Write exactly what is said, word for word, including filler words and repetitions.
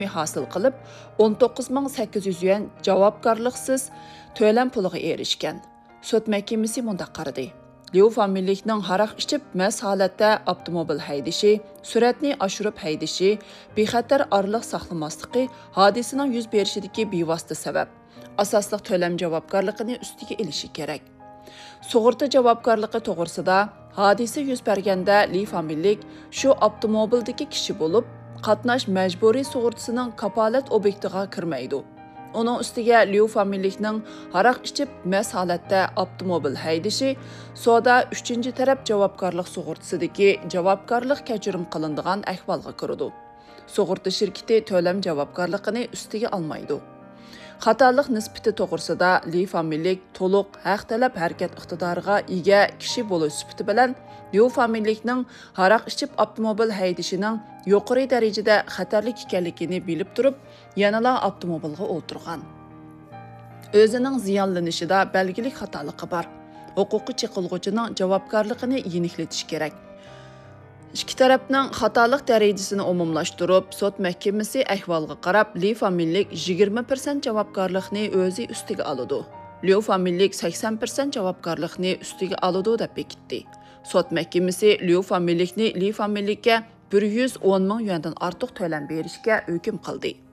hosil qilib, o'n to'qqiz ming sakkiz yuz yuan javobgarliksiz to'lam puliga erishgan. Sud mahkamasi mundaq qaradi. Liu familikning haraq ichib mast holatda avtomobil haydishi, suratni oshirib haydishi, bexatar orliq saqlamasligi hodisaning yuz berishidagi bevosita sabab asosliq to'lam javobgarligini ustiga elishi kerak. Sug'urta javobgarligi to'g'risida hodisa yuz berganda Li familik shu avtomobildagi kishi bo'lib, qatnash majburiy sug'urtasining kapolat obyektiga kirmaydi. Onun ustiga Liu familikning haraq ichib mast holatda avtomobil haydishi soda uchinchi taraf javobgarlik sug'urtasidagi javobgarlik kechirim qilinadigan ahvolga kiradi. Sug'urta shirkati to'lam javobgarligini ustiga olmaydi. Xatolik nisbati to'g'risida Li familik to'liq haq talab harakat iqtidoriga ega kishi bo'lish sifati bilan Liu familikning haraq ichib avtomobil haydishining yuqori darajada xatarli ekanligini bilib turib, yanala avtomobilga o'tirgan. O'zining ziyonlanishida belgilik xatoligi bor. Huquqiy chiqilg'uchining javobgarligini yeniklatish kerak. İki tarafning xatolik darajasini umumlashtirib, sud mahkamasi ahvolga qarab Li familik yigirma foiz javobgarlikni o'zi ustiga oladi. Liu familik sakson foiz javobgarlikni ustiga oladi deb bekitdi. Sud mahkamasi Liu familikni Li familikka bir yuz o'n ming yuandan ortiq to'lam berishga hukm qildi.